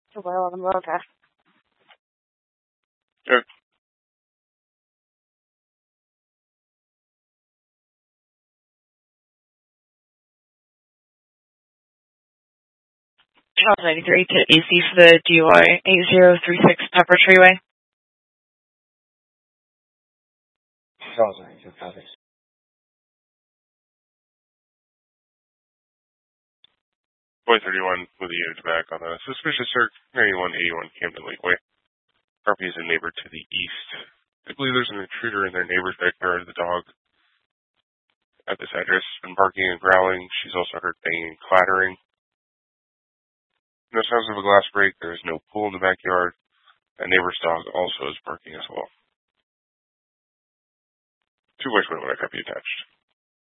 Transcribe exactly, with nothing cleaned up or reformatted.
Well, I'm okay. Sure. Charles ninety-three to A C for the D U I eight zero three six Pepper Treeway. Charles ninety-two copies. Boy thirty-one with a unit back on a suspicious search, ninety-one eighty-one Camden Lakeway. Property is a neighbor to the east. I believe there's an intruder in their neighbor's backyard. The dog at this address has been barking and growling. She's also heard banging and clattering. No sounds of a glass break. There is no pool in the backyard. A neighbor's dog also is barking as well. Two voicemail when I copy attached.